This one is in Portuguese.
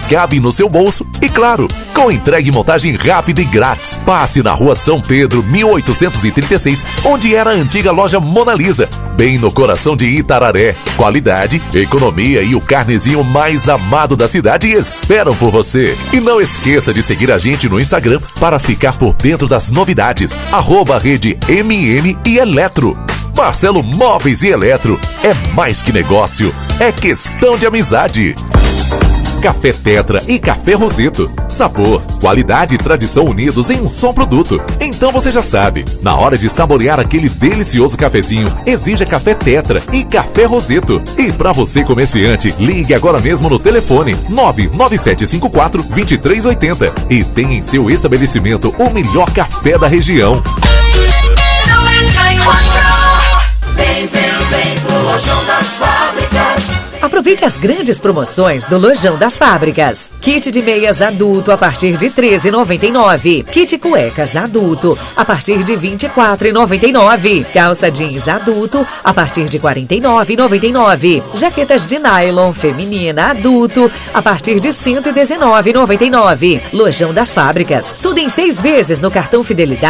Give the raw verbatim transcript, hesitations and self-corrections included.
cabe no seu bolso e, claro, com entrega e montagem rápida e grátis. Passe na rua São Pedro, mil oitocentos e trinta e seis, onde era a antiga loja Mona Lisa, bem no coração de Itararé. Qualidade, economia e o carnezinho mais amado da cidade esperam por você. E não esqueça de seguir a gente no Instagram para ficar por dentro das novidades. Arroba rede M M e Eletro. Marcelo Móveis e Eletro. É mais que negócio, é questão de amizade. Café Tetra e Café Roseto. Sabor, qualidade e tradição unidos em um só produto. Então você já sabe, na hora de saborear aquele delicioso cafezinho, exija Café Tetra e Café Roseto. E para você comerciante, ligue agora mesmo no telefone nove nove sete cinco quatro, dois três oito zero e tenha em seu estabelecimento o melhor café da região. Vem, vem, vem pro Lojão das Fábricas. Aproveite as grandes promoções do Lojão das Fábricas. Kit de meias adulto a partir de treze reais e noventa e nove centavos. Kit cuecas adulto a partir de vinte e quatro reais e noventa e nove centavos. Calça jeans adulto a partir de quarenta e nove reais e noventa e nove centavos. Jaquetas de nylon feminina adulto a partir de cento e dezenove reais e noventa e nove centavos. Lojão das Fábricas. Tudo em seis vezes no cartão Fidelidade.